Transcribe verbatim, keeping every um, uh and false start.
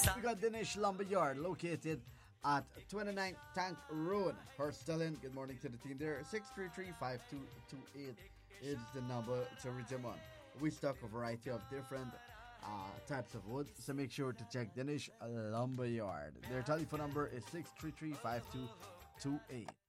We got Dinesh Lumberyard located at twenty-nine Tank Road, Hurstalin. Good morning to the team there. six three three, five two two eight is the number to reach them on. We stock a variety of different uh, types of wood, so make sure to check Dinesh Lumberyard. Their telephone number is six three three, five two two eight.